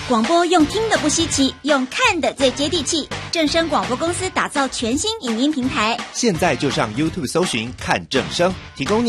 广播用听的不稀奇，用看的最接地气。正声广播公司打造全新影音平台， 现在就上 YouTube 搜寻看正声，提供你